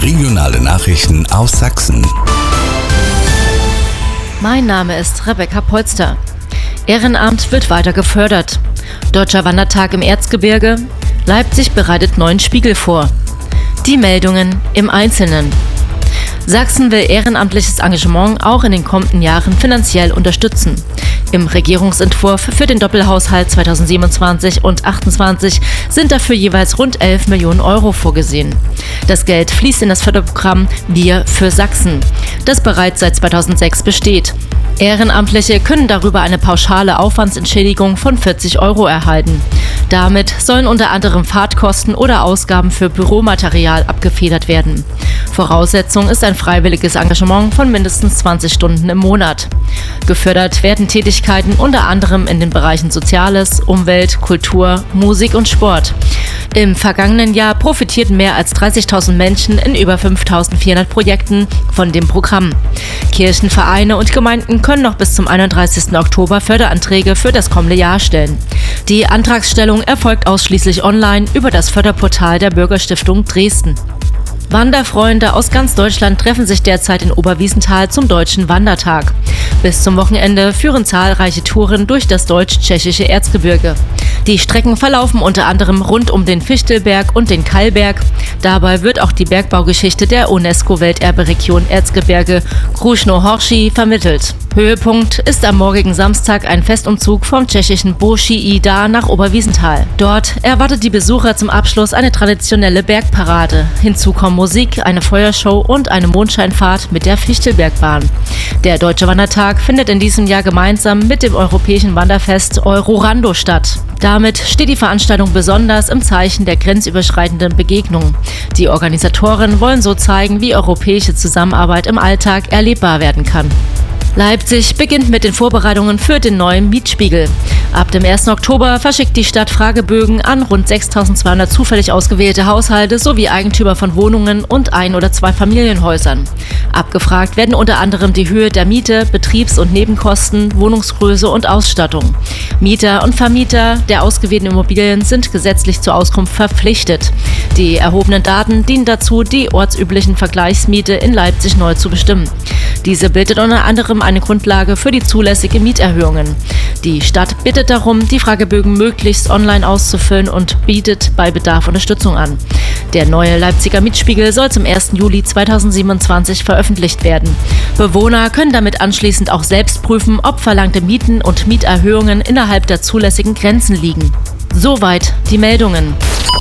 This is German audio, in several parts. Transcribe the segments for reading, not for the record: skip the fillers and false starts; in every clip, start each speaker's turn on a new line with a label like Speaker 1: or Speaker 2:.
Speaker 1: Regionale Nachrichten aus Sachsen.
Speaker 2: Mein Name ist Rebecca Polster. Ehrenamt wird weiter gefördert. Deutscher Wandertag im Erzgebirge. Leipzig bereitet neuen Spiegel vor. Die Meldungen im Einzelnen. Sachsen will ehrenamtliches Engagement auch in den kommenden Jahren finanziell unterstützen. Im Regierungsentwurf für den Doppelhaushalt 2027 und 2028 sind dafür jeweils rund 11 Millionen Euro vorgesehen. Das Geld fließt in das Förderprogramm Wir für Sachsen, das bereits seit 2006 besteht. Ehrenamtliche können darüber eine pauschale Aufwandsentschädigung von 40 Euro erhalten. Damit sollen unter anderem Fahrtkosten oder Ausgaben für Büromaterial abgefedert werden. Voraussetzung ist ein freiwilliges Engagement von mindestens 20 Stunden im Monat. Gefördert werden Tätigkeiten unter anderem in den Bereichen Soziales, Umwelt, Kultur, Musik und Sport. Im vergangenen Jahr profitierten mehr als 30.000 Menschen in über 5.400 Projekten von dem Programm. Kirchen, Vereine und Gemeinden können noch bis zum 31. Oktober Förderanträge für das kommende Jahr stellen. Die Antragsstellung erfolgt ausschließlich online über das Förderportal der Bürgerstiftung Dresden. Wanderfreunde aus ganz Deutschland treffen sich derzeit in Oberwiesenthal zum Deutschen Wandertag. Bis zum Wochenende führen zahlreiche Touren durch das deutsch-tschechische Erzgebirge. Die Strecken verlaufen unter anderem rund um den Fichtelberg und den Kallberg. Dabei wird auch die Bergbaugeschichte der UNESCO-Welterberegion Erzgebirge Krušnohoří vermittelt. Höhepunkt ist am morgigen Samstag ein Festumzug vom tschechischen Boží Dar nach Oberwiesenthal. Dort erwartet die Besucher zum Abschluss eine traditionelle Bergparade. Hinzu kommen Musik, eine Feuershow und eine Mondscheinfahrt mit der Fichtelbergbahn. Der Deutsche Wandertag findet in diesem Jahr gemeinsam mit dem europäischen Wanderfest Eurorando statt. Damit steht die Veranstaltung besonders im Zeichen der grenzüberschreitenden Begegnung. Die Organisatoren wollen so zeigen, wie europäische Zusammenarbeit im Alltag erlebbar werden kann. Leipzig beginnt mit den Vorbereitungen für den neuen Mietspiegel. Ab dem 1. Oktober verschickt die Stadt Fragebögen an rund 6.200 zufällig ausgewählte Haushalte sowie Eigentümer von Wohnungen und Ein- oder Zweifamilienhäusern. Abgefragt werden unter anderem die Höhe der Miete, Betriebs- und Nebenkosten, Wohnungsgröße und Ausstattung. Mieter und Vermieter der ausgewählten Immobilien sind gesetzlich zur Auskunft verpflichtet. Die erhobenen Daten dienen dazu, die ortsüblichen Vergleichsmiete in Leipzig neu zu bestimmen. Diese bildet unter anderem eine Grundlage für die zulässige Mieterhöhungen. Die Stadt bittet darum, die Fragebögen möglichst online auszufüllen und bietet bei Bedarf Unterstützung an. Der neue Leipziger Mietspiegel soll zum 1. Juli 2027 veröffentlicht werden. Bewohner können damit anschließend auch selbst prüfen, ob verlangte Mieten und Mieterhöhungen innerhalb der zulässigen Grenzen liegen. Soweit die Meldungen.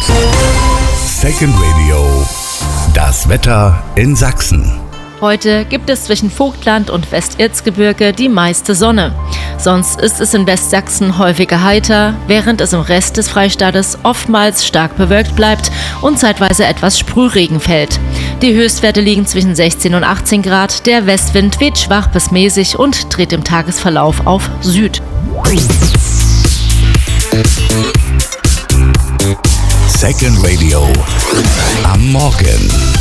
Speaker 1: Second Radio. Das Wetter in Sachsen.
Speaker 2: Heute gibt es zwischen Vogtland und Westerzgebirge die meiste Sonne. Sonst ist es in Westsachsen häufiger heiter, während es im Rest des Freistaates oftmals stark bewölkt bleibt und zeitweise etwas Sprühregen fällt. Die Höchstwerte liegen zwischen 16 und 18 Grad, der Westwind weht schwach bis mäßig und dreht im Tagesverlauf auf Süd.
Speaker 1: Second Radio am Morgen.